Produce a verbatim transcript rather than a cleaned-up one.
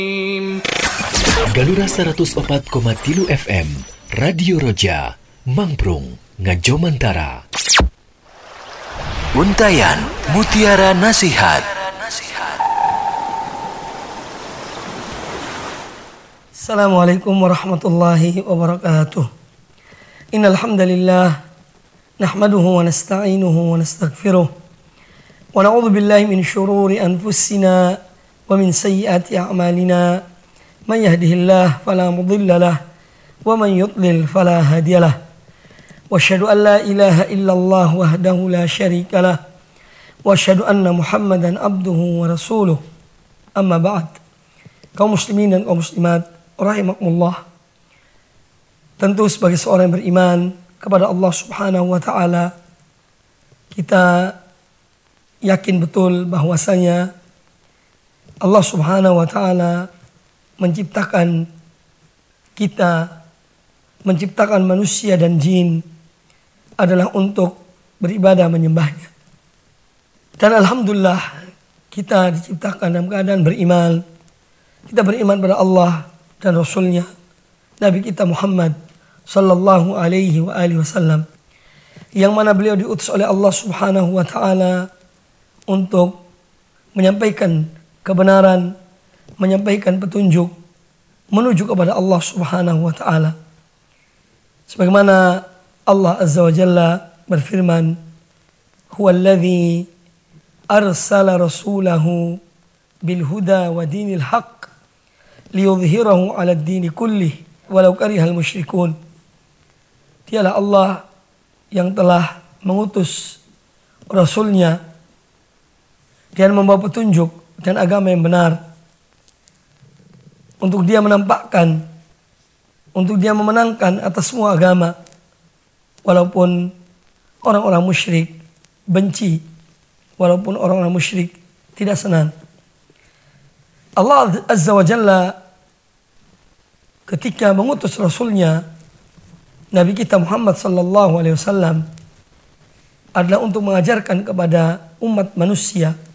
Galura seratus opat koma tilu F M Radio Roja Mangprung Ngajomantara. Untayan Mutiara Nasihat. Assalamualaikum warahmatullahi wabarakatuh. Innal hamdalillah nahmaduhu wa nasta'inuhu wa nastaghfiruh wa na'udzu billahi min syururi anfusina wa min sayyiati a'malina. Man yahdihillahu fala mudilla lahu wa man yudlil fala hadiyalah. Wa asyhadu an la ilaha illallah wahdahu la syarika lah wa asyhadu anna Muhammadan abduhu wa rasuluh. Amma ba'd. Kaum muslimin dan kaum muslimat rahimakumullah. Tentu sebagai seorang yang beriman kepada Allah Subhanahu wa taala, kita yakin betul bahwasanya Allah Subhanahu wa taala menciptakan kita, menciptakan manusia dan jin adalah untuk beribadah menyembahnya. Dan alhamdulillah kita diciptakan dalam keadaan beriman. Kita beriman pada Allah dan Rasulnya, Nabi kita Muhammad sallallahu alaihi wa alihi wasallam, yang mana beliau diutus oleh Allah Subhanahu wa taala untuk menyampaikan kebenaran, menyampaikan petunjuk menuju kepada Allah Subhanahu wa taala. Sebagaimana Allah Azza wa Jalla berfirman, "Huwallazi arsala rasulahu bil huda wa dinil haqq liyudhhirahu 'ala ad-dini kullih walau karihal musyrikun." Dialah Allah yang telah mengutus Rasulnya dan membawa petunjuk dan agama yang benar untuk dia menampakkan, untuk dia memenangkan atas semua agama, walaupun orang-orang musyrik benci, walaupun orang-orang musyrik tidak senang. Allah Azza wa Jalla ketika mengutus Rasulnya, Nabi kita Muhammad sallallahu alaihi wasallam, adalah untuk mengajarkan kepada umat manusia